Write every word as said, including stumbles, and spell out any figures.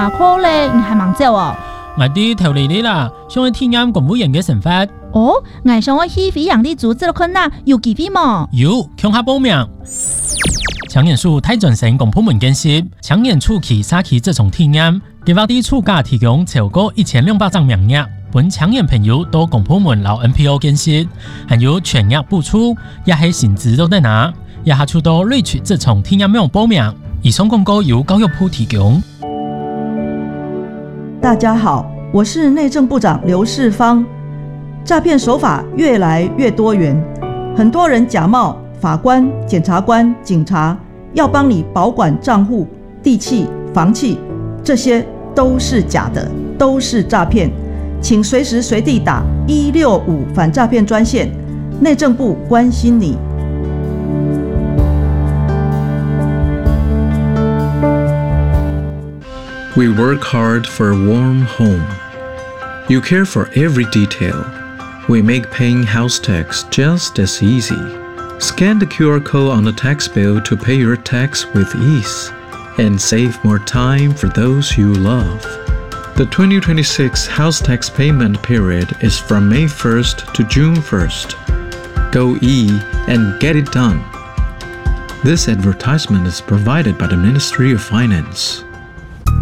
外口咧，你还忙走哦？ 我哋投嚟你啦，想去體驗公務員嘅生活。 哦，我想我去飛揚的組織看啦，有機會嗎？ 有，向下報名。青年署太轉省公部門建設，青年初期、三期這種體驗，計劃地處價提供超過一千兩百張名額，本青年朋友到公部門撈 N P O 建設，還有全額補助，也係薪資都得拿，也下出到瑞取這種體驗名報名。以上廣告由教育部提供。 大家好，我是內政部長劉世芳。詐騙手法越來越多元，很多人假冒法官、檢察官、警察，要幫你保管賬戶、地契、房契，這些都是假的，都是詐騙。請隨時隨地打一六五反詐騙專線，內政部關心你。 We work hard for a warm home. You care for every detail. We make paying house tax just as easy. Scan the Q R code on the tax bill to pay your tax with ease and save more time for those you love. The twenty twenty-six house tax payment period is from May first to June first. Go E and get it done. This advertisement is provided by the Ministry of Finance.